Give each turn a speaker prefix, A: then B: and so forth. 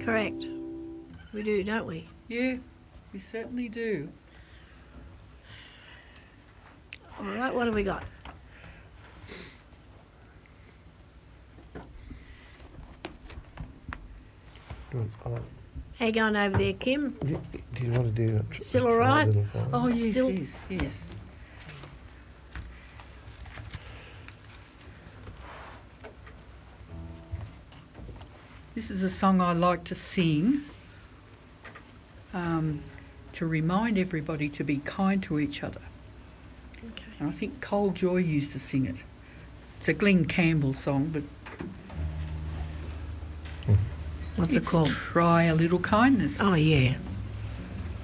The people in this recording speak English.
A: Correct. We do, don't we?
B: Yeah, we certainly do.
A: All right, what have we got? How you going over there, Kim?
C: Do you want to do it?
A: Still all right?
B: Oh, yes,
A: Still-
B: yes. This is a song I like to sing to remind everybody to be kind to each other.
A: Okay.
B: And I think Cole Joy used to sing it. It's a Glenn Campbell song, but
A: What's it
B: it's
A: called?
B: Try a Little Kindness.
A: Oh, yeah.